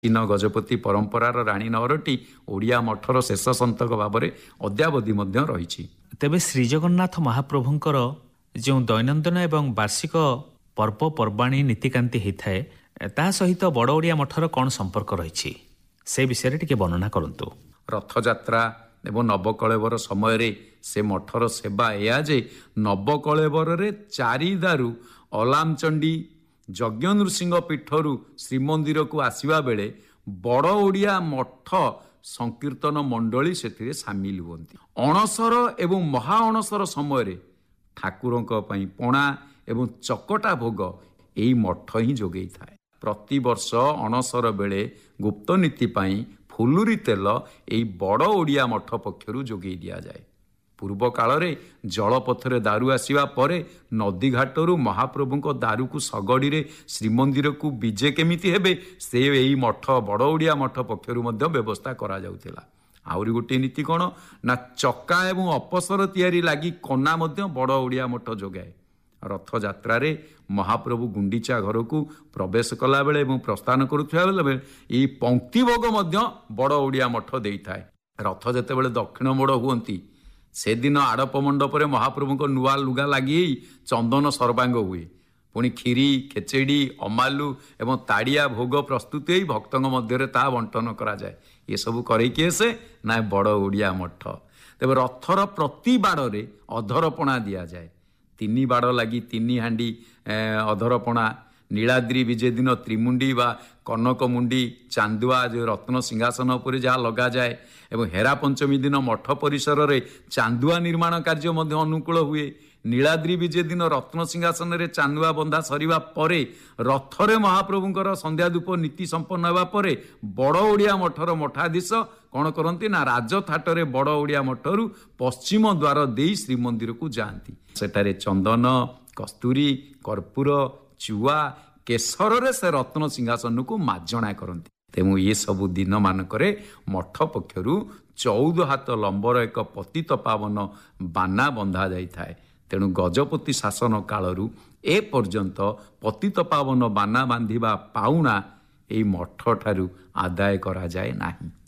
ଚୀନ ଗଜପତି ପରମ୍ପରାର ରାଣୀ ନଅରଟି ଓଡ଼ିଆ ମଠର ଶେଷ ସନ୍ତକ ଭାବରେ ଅଦ୍ୟାବଧି ମଧ୍ୟ ରହିଛି। ତେବେ ଶ୍ରୀଜଗନ୍ନାଥ ମହାପ୍ରଭୁଙ୍କର ଯେଉଁ ଦୈନନ୍ଦିନ ଏବଂ ବାର୍ଷିକ ପର୍ବପର୍ବାଣୀ ନୀତିକାନ୍ତି ହୋଇଥାଏ ତାହା ସହିତ ବଡ଼ ଓଡ଼ିଆ ମଠର କ'ଣ ସମ୍ପର୍କ ରହିଛି ସେ ବିଷୟରେ ଟିକେ ବର୍ଣ୍ଣନା କରନ୍ତୁ। ରଥଯାତ୍ରା ଏବଂ ନବକଳେବର ସମୟରେ ସେ ମଠର ସେବା ଏହା ଯେ ନବକଳେବରରେ ଚାରିଦାରୁ ଅଲାମଚଣ୍ଡୀ ଯଜ୍ଞ ନୃସିଂହ ପୀଠରୁ ଶ୍ରୀମନ୍ଦିରକୁ ଆସିବା ବେଳେ ବଡ଼ ଓଡ଼ିଆ ମଠ ସଂକୀର୍ତ୍ତନ ମଣ୍ଡଳୀ ସେଥିରେ ସାମିଲ ହୁଅନ୍ତି। ଅଣସର ଏବଂ ମହା ଅଣସର ସମୟରେ ଠାକୁରଙ୍କ ପାଇଁ ପଣା ଏବଂ ଚକଟା ଭୋଗ ଏହି ମଠ ହିଁ ଯୋଗେଇଥାଏ। ପ୍ରତିବର୍ଷ ଅଣସର ବେଳେ ଗୁପ୍ତ ନୀତି ପାଇଁ ଫୁଲୁରି ତେଲ ଏହି ବଡ଼ ଓଡ଼ିଆ ମଠ ପକ୍ଷରୁ ଯୋଗେଇ ଦିଆଯାଏ। ପୂର୍ବ କାଳରେ ଜଳପଥରେ ଦାରୁ ଆସିବା ପରେ ନଦୀଘାଟରୁ ମହାପ୍ରଭୁଙ୍କ ଦାରୁକୁ ଶଗଡ଼ିରେ ଶ୍ରୀମନ୍ଦିରକୁ ବିଜେ କେମିତି ହେବେ ସେ ଏହି ମଠ ବଡ଼ ଓଡ଼ିଆ ମଠ ପକ୍ଷରୁ ମଧ୍ୟ ବ୍ୟବସ୍ଥା କରାଯାଉଥିଲା। ଆହୁରି ଗୋଟିଏ ନୀତି କ'ଣ ନା ଚକା ଏବଂ ଅପସର ତିଆରି ଲାଗି କନା ମଧ୍ୟ ବଡ଼ ଓଡ଼ିଆ ମଠ ଯୋଗାଏ। ରଥଯାତ୍ରାରେ ମହାପ୍ରଭୁ ଗୁଣ୍ଡିଚା ଘରକୁ ପ୍ରବେଶ କଲାବେଳେ ଏବଂ ପ୍ରସ୍ଥାନ କରୁଥିବା ବେଳେ ଏହି ପଙ୍କ୍ତି ଭୋଗ ମଧ୍ୟ ବଡ଼ ଓଡ଼ିଆ ମଠ ଦେଇଥାଏ। ରଥ ଯେତେବେଳେ ଦକ୍ଷିଣ ମୋଡ଼ ହୁଅନ୍ତି ସେଦିନ ଆଡ଼ପ ମଣ୍ଡପରେ ମହାପ୍ରଭୁଙ୍କ ନୂଆ ଲୁଗା ଲାଗି ଚନ୍ଦନ ସର୍ବାଙ୍ଗ ହୁଏ। ପୁଣି କ୍ଷୀରି ଖେଚେଡ଼ି ଅମାଲୁ ଏବଂ ତାଡ଼ିଆ ଭୋଗ ପ୍ରସ୍ତୁତ ହୋଇ ଭକ୍ତଙ୍କ ମଧ୍ୟରେ ତାହା ବଣ୍ଟନ କରାଯାଏ। ଏସବୁ କରେଇକି ଆସେ ନା ବଡ଼ ଓଡ଼ିଆ ମଠ। ତେବେ ରଥର ପ୍ରତି ବାଡ଼ରେ ଅଧରପଣା ଦିଆଯାଏ। 3 ବାଡ଼ ଲାଗି 3 ହାଣ୍ଡି ଅଧରପଣା। ନୀଳାଦ୍ରି ବିଜେ ଦିନ ତ୍ରିମୁଣ୍ଡି ବା କନକମୁଣ୍ଡି ଚାନ୍ଦୁଆ ଯେଉଁ ରତ୍ନ ସିଂହାସନ ଉପରେ ଯାହା ଲଗାଯାଏ ଏବଂ ହେରା ପଞ୍ଚମୀ ଦିନ ମଠ ପରିସରରେ ଚାନ୍ଦୁଆ ନିର୍ମାଣ କାର୍ଯ୍ୟ ମଧ୍ୟ ଅନୁକୂଳ ହୁଏ। ନୀଳାଦ୍ରି ବିଜେ ଦିନ ରତ୍ନ ସିଂହାସନରେ ଚାନ୍ଦୁଆ ବନ୍ଧା ସରିବା ପରେ ରଥରେ ମହାପ୍ରଭୁଙ୍କର ସନ୍ଧ୍ୟା ଧୂପ ନୀତି ସମ୍ପନ୍ନ ହେବା ପରେ ବଡ଼ ଓଡ଼ିଆ ମଠର ମଠାଧୀଶ କ'ଣ କରନ୍ତି ନା ରାଜଥାଟରେ ବଡ଼ ଓଡ଼ିଆ ମଠରୁ ପଶ୍ଚିମ ଦ୍ୱାର ଦେଇ ଶ୍ରୀମନ୍ଦିରକୁ ଯାଆନ୍ତି। ସେଠାରେ ଚନ୍ଦନ କସ୍ତୁରୀ କର୍ପୂର ଚୁଆ କେଶରରେ ସେ ରତ୍ନ ସିଂହାସନକୁ ମାଜଣା କରନ୍ତି। ତେଣୁ ଏସବୁ ଦିନମାନଙ୍କରେ ମଠ ପକ୍ଷରୁ 14 ହାତ ଲମ୍ବର ଏକ ପତିତ ପାବନ ବାନା ବନ୍ଧା ଯାଇଥାଏ। ତେଣୁ ଗଜପତି ଶାସନ କାଳରୁ ଏ ପର୍ଯ୍ୟନ୍ତ ପତିତ ପାବନ ବାନା ବାନ୍ଧିବା ପାଉଣା ଏହି ମଠ ଠାରୁ ଆଦାୟ କରାଯାଏ ନାହିଁ।